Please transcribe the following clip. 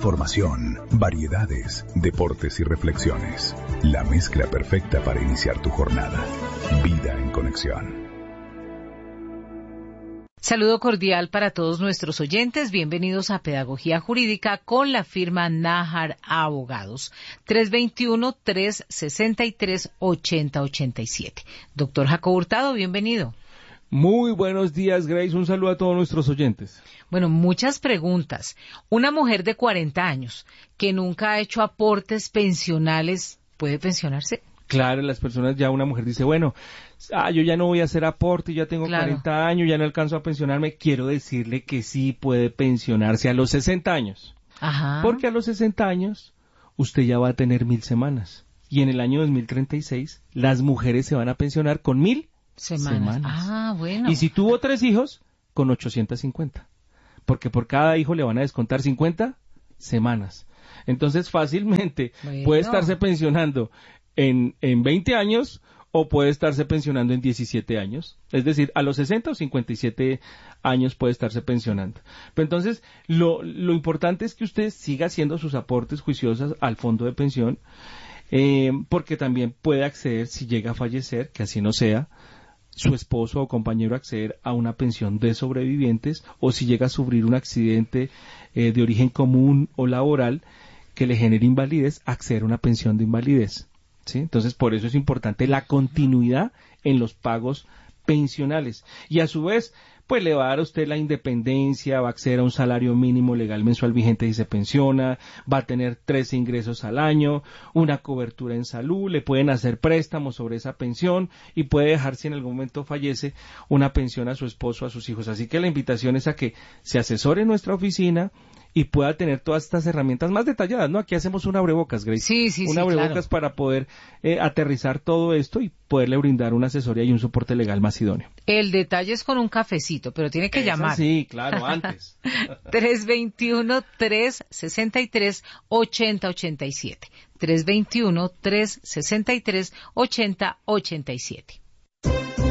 información, variedades, deportes y reflexiones. La mezcla perfecta para iniciar tu jornada. Vida en Conexión. Saludo cordial para todos nuestros oyentes. Bienvenidos a Pedagogía Jurídica con la firma Nájar Abogados. 321-363-8087. Doctor Jacobo Hurtado, bienvenido. Muy buenos días, Grace. Un saludo a todos nuestros oyentes. Bueno, muchas preguntas. Una mujer de 40 años que nunca ha hecho aportes pensionales, ¿puede pensionarse? Claro, las personas, ya una mujer dice, bueno, yo ya no voy a hacer aporte, ya tengo 40 años, ya no alcanzo a pensionarme. Quiero decirle que sí puede pensionarse a los 60 años. Ajá. Porque a los 60 años usted ya va a tener 1,000 semanas. Y en el año 2036 las mujeres se van a pensionar con 1,000 semanas. Ah, bueno. Y si tuvo 3 hijos, con 850. Porque por cada hijo le van a descontar 50 semanas. Entonces fácilmente puede estarse pensionando en 20 años o puede estarse pensionando en 17 años. Es decir, a los 60 o 57 años puede estarse pensionando. Pero entonces, lo importante es que usted siga haciendo sus aportes juiciosos al fondo de pensión, porque también puede acceder, si llega a fallecer, que así no sea, su esposo o compañero acceder a una pensión de sobrevivientes, o si llega a sufrir un accidente de origen común o laboral que le genere invalidez, acceder a una pensión de invalidez. ¿Sí? Entonces, por eso es importante la continuidad en los pagos pensionales. Y a su vez, pues le va a dar a usted la independencia, va a acceder a un salario mínimo legal mensual vigente si se pensiona, va a tener 13 ingresos al año, una cobertura en salud, le pueden hacer préstamos sobre esa pensión y puede dejar, si en algún momento fallece, una pensión a su esposo o a sus hijos. Así que la invitación es a que se asesore en nuestra oficina y pueda tener todas estas herramientas más detalladas, ¿no? Aquí hacemos un abrebocas, Grace. Sí, un abrebocas, claro, para poder aterrizar todo esto y poderle brindar una asesoría y un soporte legal más idóneo. El detalle es con un cafecito, pero tiene que llamar. Sí, claro, antes. 321-363-8087. 321-363-8087.